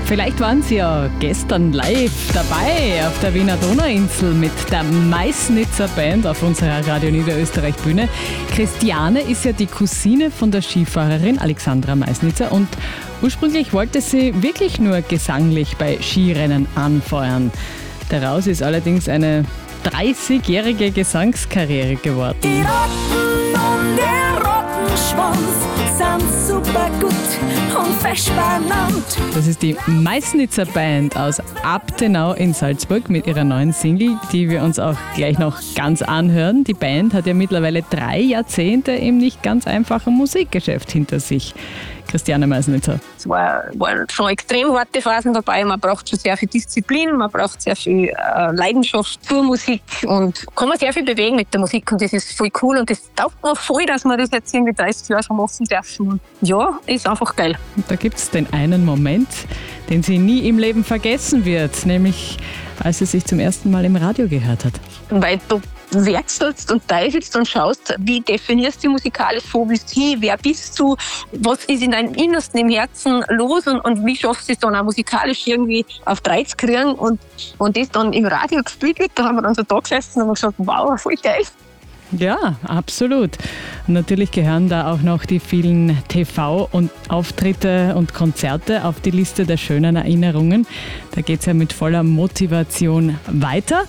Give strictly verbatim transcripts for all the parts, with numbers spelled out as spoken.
Vielleicht waren Sie ja gestern live dabei auf der Wiener Donauinsel mit der Meißnitzer Band auf unserer Radio Niederösterreich Bühne. Christiane ist ja die Cousine von der Skifahrerin Alexandra Meißnitzer und ursprünglich wollte sie wirklich nur gesanglich bei Skirennen anfeuern. Daraus ist allerdings eine dreißigjährige Gesangskarriere geworden. Die Rotten und der Rottenschwanz sind super gut und fest beieinander. Das ist die Meißnitzer Band aus Abtenau in Salzburg mit ihrer neuen Single, die wir uns auch gleich noch ganz anhören. Die Band hat ja mittlerweile drei Jahrzehnte im nicht ganz einfachen Musikgeschäft hinter sich. Christiane Meißnitzer. Es war, waren schon extrem harte Phasen dabei. Man braucht schon sehr viel Disziplin, man braucht sehr viel äh, Leidenschaft zur Musik und kann man sehr viel bewegen mit der Musik und das ist voll cool und das taugt mir voll, dass wir das jetzt irgendwie dreißig Jahre schon machen dürfen. Ja, ist einfach geil. Und da gibt es den einen Moment, den sie nie im Leben vergessen wird, nämlich als sie sich zum ersten Mal im Radio gehört hat. Weil du wechselst und teifelst und schaust, wie definierst du musikalisch, wo bist du hin, wer bist du, was ist in deinem Innersten, im Herzen los und, und wie schaffst du es dann auch musikalisch irgendwie auf drei zu kriegen und, und das dann im Radio gespielt wird, da haben wir dann so da gesessen und haben gesagt, wow, voll geil. Ja, absolut. Und natürlich gehören da auch noch die vielen T V- und Auftritte und Konzerte auf die Liste der schönen Erinnerungen. Da geht es ja mit voller Motivation weiter.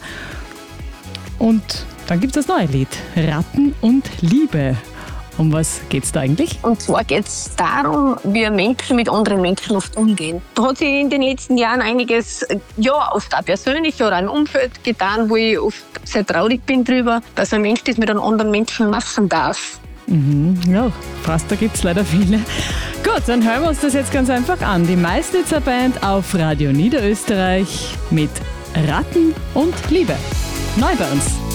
Und dann gibt es das neue Lied, Ratten und Liebe. Um was geht's da eigentlich? Und zwar geht es darum, wie Menschen mit anderen Menschen oft umgehen. Da hat sich in den letzten Jahren einiges, ja, oft auch persönlich oder im Umfeld getan, wo ich oft sehr traurig bin drüber, dass ein Mensch das mit einem anderen Menschen machen darf. Mhm, ja, fast da gibt es leider viele. Gut, dann hören wir uns das jetzt ganz einfach an. Die Meißnitzer Band auf Radio Niederösterreich mit Ratten und Liebe. Neu bei uns.